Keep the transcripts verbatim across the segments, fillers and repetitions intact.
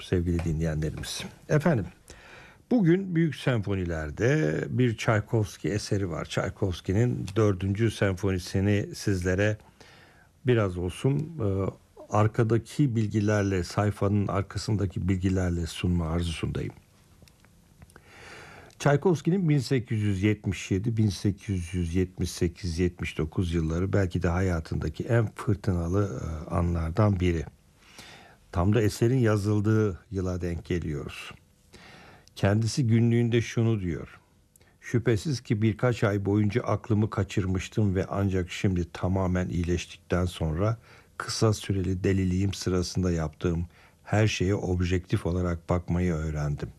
sevgili dinleyenlerimiz. Efendim, bugün büyük senfonilerde bir Çaykovski eseri var. Çaykovski'nin dördüncü senfonisini sizlere biraz olsun e, arkadaki bilgilerle, sayfanın arkasındaki bilgilerle sunma arzusundayım. Çaykovski'nin bin sekiz yüz yetmiş yedi, bin sekiz yüz yetmiş sekiz, yetmiş dokuz yılları belki de hayatındaki en fırtınalı e, anlardan biri. Tam da eserin yazıldığı yıla denk geliyoruz. Kendisi günlüğünde şunu diyor: şüphesiz ki birkaç ay boyunca aklımı kaçırmıştım ve ancak şimdi tamamen iyileştikten sonra kısa süreli deliliğim sırasında yaptığım her şeye objektif olarak bakmayı öğrendim.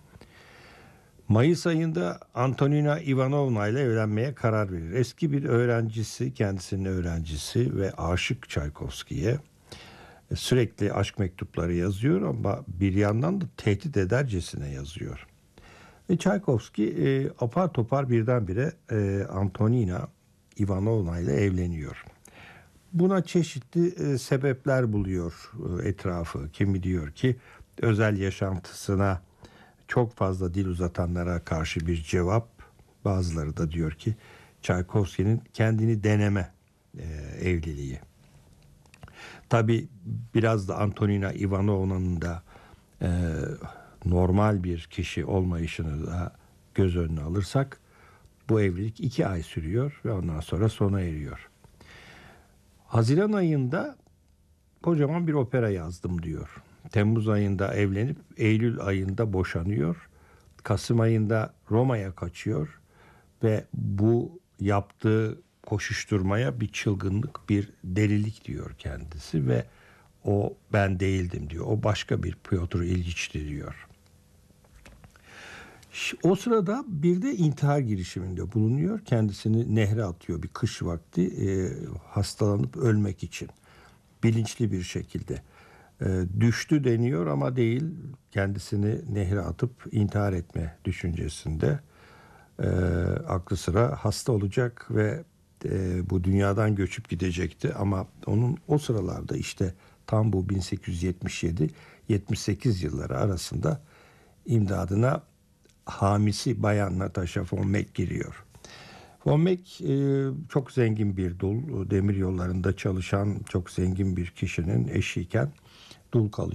Mayıs ayında Antonina Ivanovna ile evlenmeye karar verir. Eski bir öğrencisi, kendisinin öğrencisi ve aşık Çaykovski'ye. Sürekli aşk mektupları yazıyor ama bir yandan da tehdit edercesine yazıyor. Ve Çaykovski e, apar topar birdenbire e, Antonina Ivanovna ile evleniyor. Buna çeşitli e, sebepler buluyor e, etrafı. Kimi diyor ki özel yaşantısına çok fazla dil uzatanlara karşı bir cevap. Bazıları da diyor ki Çaykovski'nin kendini deneme e, evliliği. Tabii biraz da Antonina Ivanovna'nın da e, normal bir kişi olmayışını da göz önüne alırsak bu evlilik iki ay sürüyor ve ondan sonra sona eriyor. Haziran ayında kocaman bir opera yazdım diyor. Temmuz ayında evlenip Eylül ayında boşanıyor. Kasım ayında Roma'ya kaçıyor ve bu yaptığı koşuşturmaya bir çılgınlık, bir delilik diyor kendisi ve o ben değildim diyor. O başka bir Piotr İlgiç'ti diyor. O sırada bir de intihar girişiminde bulunuyor. Kendisini nehre atıyor bir kış vakti e, hastalanıp ölmek için. Bilinçli bir şekilde. E, düştü deniyor ama değil, kendisini nehre atıp intihar etme düşüncesinde. E, aklı sıra hasta olacak ve e, bu dünyadan göçüp gidecekti ama onun o sıralarda işte tam bu bin sekiz yüz yetmiş yedi yetmiş sekiz yılları arasında imdadına hamisi bayan Natasha von Meck giriyor. Von Meck e, çok zengin bir dul, demir yollarında çalışan çok zengin bir kişinin eşiyken dul kalıyor.